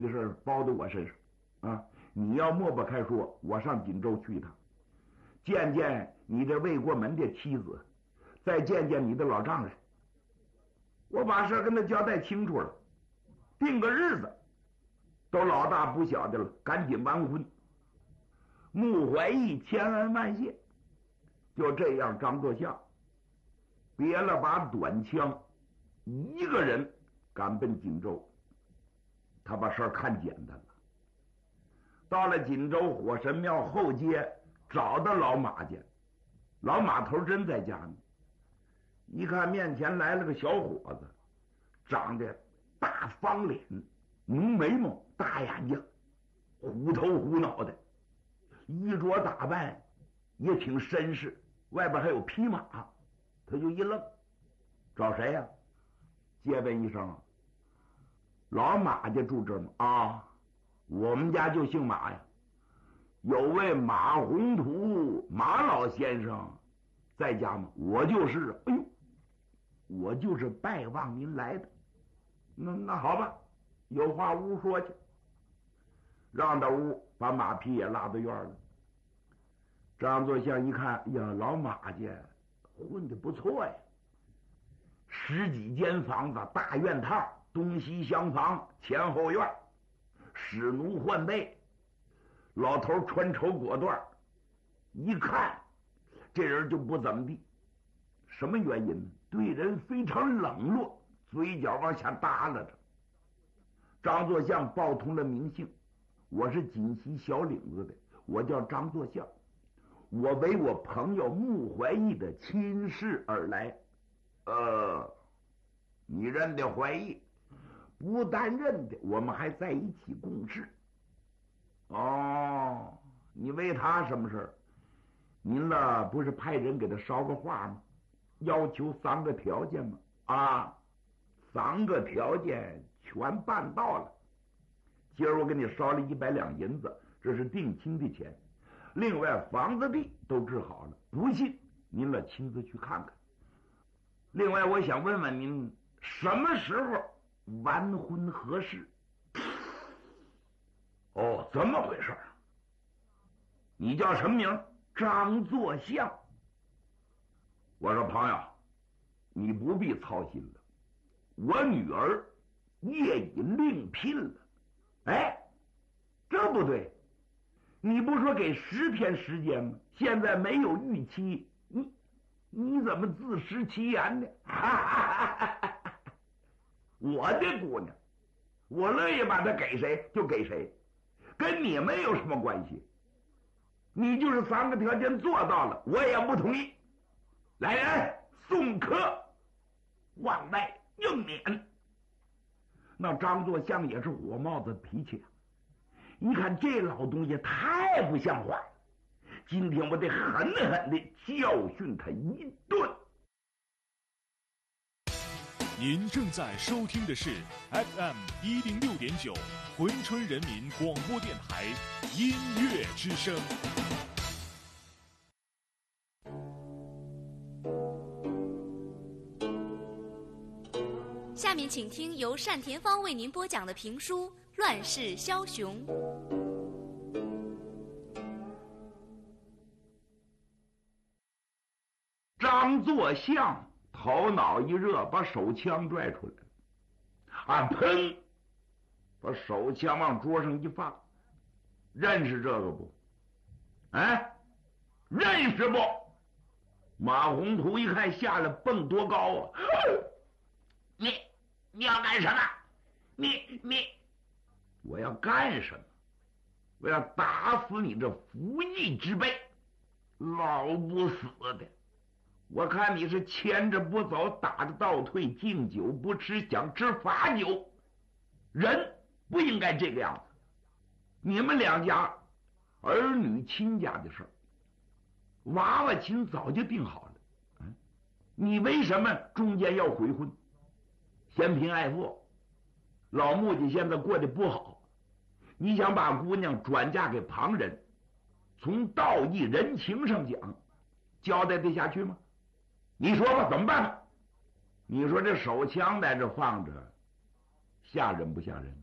的事包在我身上啊！你要抹不开说，我上锦州去一趟，见见你这魏国门的妻子，再见见你的老丈人，我把事跟他交代清楚了，定个日子，都老大不小的了，赶紧完婚。穆怀义千恩万谢。就这样，张作相别了把短枪，一个人赶奔锦州。他把事儿看简单了。到了锦州火神庙后街，找到老马家，老马头真在家呢。一看面前来了个小伙子，长得大方脸，浓眉毛，大眼睛，虎头虎脑的，衣着打扮也挺绅士，外边还有匹马。他就一愣，找谁呀？借问一声，老马家住这儿吗？啊，我们家就姓马呀，有位马宏图马老先生在家吗？我就是。哎呦，我就是拜望您来的。那好吧，有话屋说去。让到屋，把马匹也拉到院了。张作相一看，呀，老马家混得不错呀，10几间房子，大院套，东西厢房，前后院，使奴换背，老头穿绸裹缎，一看这人就不怎么地。什么原因呢？对人非常冷落，嘴角往下耷拉着。张作相报通了名姓，我是锦西小岭子的，我叫张作相，我为我朋友穆怀义的亲事而来。你认得怀义？不但认得，我们还在一起共事。哦，你为他什么事儿？您了不是派人给他捎个话吗？要求3个条件吗？啊，3个条件全办到了。今儿我给你捎了100两银子，这是定亲的钱。另外房子地都治好了，不信您了亲自去看看。另外我想问问您，什么时候完婚合适？哦，怎么回事？你叫什么名？张作相。我说朋友，你不必操心了，我女儿业已另聘了。哎，这不对，你不说给10天时间吗？现在没有预期，你怎么自食其言呢？我的姑娘，我乐意把她给谁就给谁，跟你没有什么关系。你就是3个条件做到了，我也不同意。来人，送客，往外应撵。那张作相也是火冒子脾气，一看这老东西太不像话了，今天我得狠狠地教训他一顿。 您正在收听的是 FM 106.9珲春人民广播电台音乐之声。 下面请听由单田芳为您播讲的评书《乱世枭雄》。 张作相头脑一热，把手枪拽出来了，砰，把手枪往桌上一放。认识这个不？哎，认识不？马宏图一看下来蹦多高啊！你要干什么？我要干什么？我要打死你这服役之辈，老不死的！我看你是牵着不走，打着倒退，敬酒不吃，想吃罚酒。人不应该这个样子。你们2家儿女亲家的事儿，娃娃亲早就定好了。你为什么中间要悔婚？嫌贫爱富，老穆家现在过得不好，你想把姑娘转嫁给旁人，从道义人情上讲，交代得下去吗？你说吧，怎么办？你说这手枪在这放着，吓人不吓人？